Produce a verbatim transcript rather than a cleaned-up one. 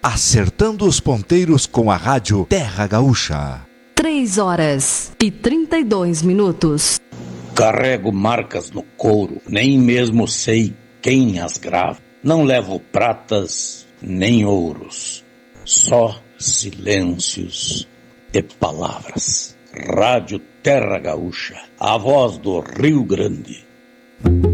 acertando os ponteiros com a rádio Terra Gaúcha. Três horas e trinta e dois minutos. Carrego marcas no couro, nem mesmo sei quem as grava. Não levo pratas nem ouros, só silêncios e palavras. Rádio Terra Gaúcha, a voz do Rio Grande.